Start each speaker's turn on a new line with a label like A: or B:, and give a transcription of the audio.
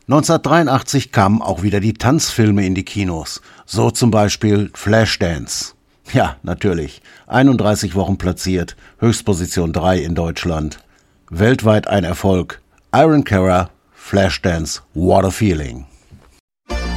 A: 1983 kamen auch wieder die Tanzfilme in die Kinos. So zum Beispiel Flashdance. Ja, natürlich. 31 Wochen platziert, Höchstposition 3 in Deutschland. Weltweit ein Erfolg. Iron Cara, Flashdance, What a Feeling.